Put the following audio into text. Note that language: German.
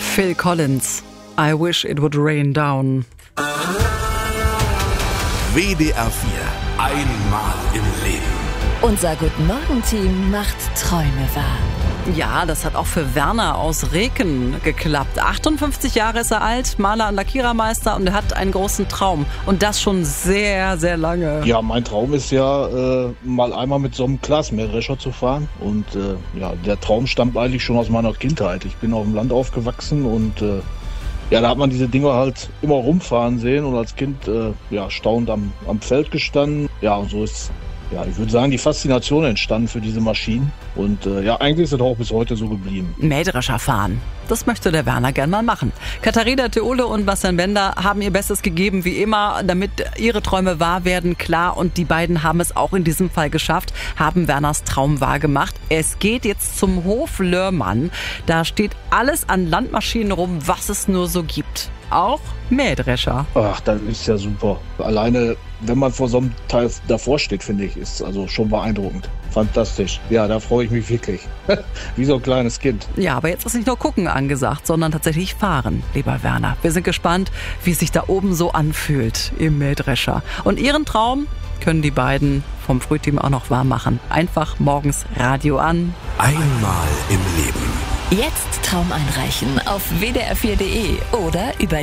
Phil Collins, I Wish It Would Rain Down. WDR 4, einmal im Leben. Unser Guten-Morgen-Team macht Träume wahr. Ja, das hat auch für Werner aus Reken geklappt. 58 Jahre ist er alt, Maler und Lackierermeister, und er hat einen großen Traum. Und das schon sehr, sehr lange. Ja, mein Traum ist ja, mal einmal mit so einem Glasmähdrescher zu fahren. Und der Traum stammt eigentlich schon aus meiner Kindheit. Ich bin auf dem Land aufgewachsen und da hat man diese Dinger halt immer rumfahren sehen und als Kind staunend am Feld gestanden. Ja, und so ist, ich würde sagen, die Faszination entstanden für diese Maschinen. Und eigentlich ist es auch bis heute so geblieben. Mähdrescher fahren. Das möchte der Werner gern mal machen. Katharina Theole und Bastian Bender haben ihr Bestes gegeben, wie immer, damit ihre Träume wahr werden, klar. Und die beiden haben es auch in diesem Fall geschafft, haben Werners Traum wahr gemacht. Es geht jetzt zum Hof Lörmann. Da steht alles an Landmaschinen rum, was es nur so gibt. Auch Mähdrescher. Ach, das ist ja super. Alleine, wenn man vor so einem Teil davor steht, finde ich, ist also schon beeindruckend. Fantastisch. Ja, da freue ich mich wirklich. Wie so ein kleines Kind. Ja, aber jetzt ist nicht nur gucken angesagt, sondern tatsächlich fahren, lieber Werner. Wir sind gespannt, wie es sich da oben so anfühlt im Mähdrescher. Und ihren Traum können die beiden vom Frühteam auch noch wahr machen. Einfach morgens Radio an. Einmal im Leben. Jetzt Traum einreichen auf wdr4.de oder über